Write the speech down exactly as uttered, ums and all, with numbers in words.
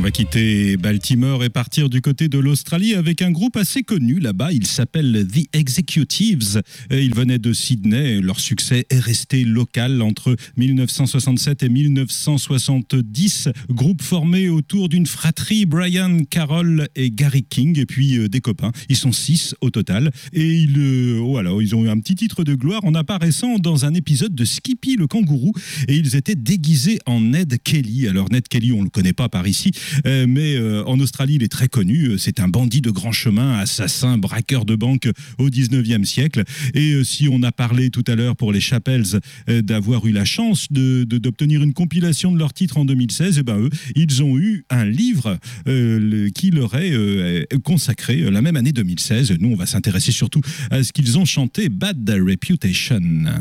va quitter Baltimore et partir du côté de l'Australie avec un groupe assez connu là-bas. Il s'appelle The Executives. Ils venaient de Sydney. Leur succès est resté local entre mille neuf cent soixante-sept et mille neuf cent soixante-dix. Groupe formé autour d'une fratrie, Brian, Carol et Gary King, et puis euh, des copains. Ils sont six au total. Et ils, euh, voilà, ils ont eu un petit titre de gloire en apparaissant dans un épisode de Skippy le kangourou. Et ils étaient déguisés en Ned Kelly. Alors Ned Kelly, on ne le connaît pas par ici, euh, mais euh, en Australie, il est très connu. C'est un bandit de grand chemin, assassin, braqueur de banque au dix-neuvième siècle. Et euh, si on a parlé tout à l'heure pour les Chappells euh, d'avoir eu la chance de, de, d'obtenir une compilation de leurs titres en deux mille seize, et ben eux, ils ont eu un livre euh, le, qui leur est euh, consacré euh, la même année deux mille seize. Nous, on va s'intéresser surtout à ce qu'ils ont chanté, Bad Reputation.